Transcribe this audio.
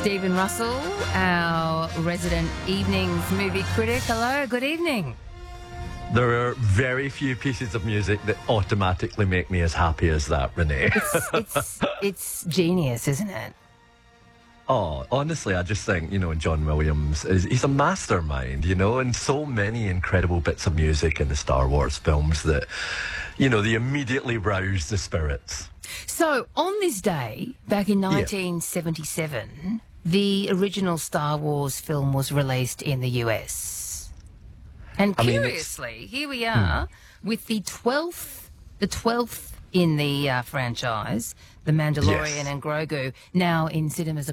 Stephen Russell, our resident evenings movie critic. Hello, good evening. There are very few pieces of music that automatically make me as happy as that, Renee. It's genius, isn't it? Oh, honestly, I just think, John Williams, he's a mastermind, and so many incredible bits of music in the Star Wars films that, they immediately rouse the spirits. So, on this day, back in 1977, the original Star Wars film was released in the US. And curiously, here we are with the 12th in the franchise, The Mandalorian and Grogu, now in cinemas